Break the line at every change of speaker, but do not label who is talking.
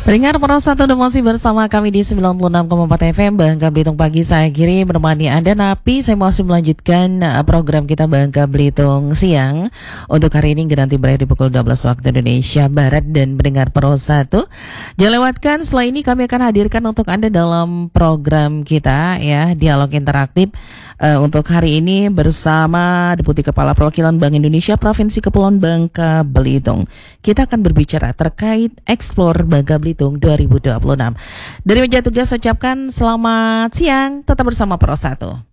Pendengar Pro 1 masih bersama kami di 96,4 FM Bangka Belitung Pagi. Saya Giri menemani Anda, Napi. Saya masih melanjutkan program kita Bangka Belitung Siang. Untuk hari ini nanti berakhir di pukul 12 waktu Indonesia Barat. Dan pendengar Pro 1, jangan lewatkan, setelah ini kami akan hadirkan untuk Anda dalam program kita ya, Dialog Interaktif. Untuk hari ini bersama Deputi Kepala Perwakilan Bank Indonesia Provinsi Kepulauan Bangka Belitung. Kita akan berbicara terkait Explore Bangka Belitung 2026. Dari meja tugas ucapkan selamat siang, tetap bersama Pro 1.